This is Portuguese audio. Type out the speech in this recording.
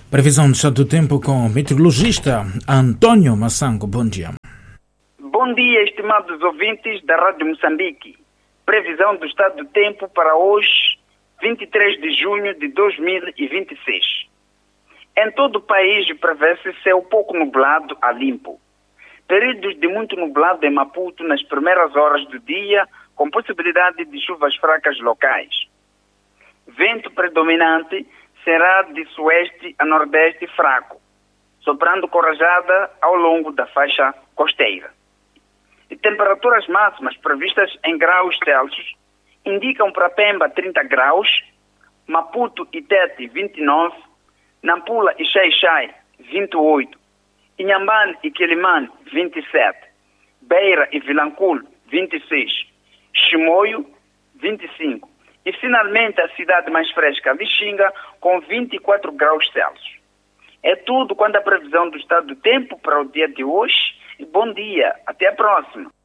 Previsão do estado do tempo com o meteorologista Antônio Massango. Bom dia. Bom dia, estimados ouvintes da Rádio Moçambique. Previsão do estado do tempo para hoje, 23 de junho de 2026. Em todo o país prevê-se céu pouco nublado a limpo. Períodos de muito nublado em Maputo nas primeiras horas do dia, com possibilidade de chuvas fracas locais. Vento predominante será de sueste a nordeste fraco, soprando com rajada ao longo da faixa costeira. E temperaturas máximas previstas em graus Celsius indicam para Pemba 30 graus, Maputo e Tete 29, Nampula e Xai-Xai 28, Inhambane e Quelimane 27, Beira e Vilanculo 26, Chimoio 25 e finalmente a cidade mais fresca, Lixinga, com 24 graus Celsius. É tudo quanto a previsão do estado do tempo para o dia de hoje. E bom dia, até a próxima.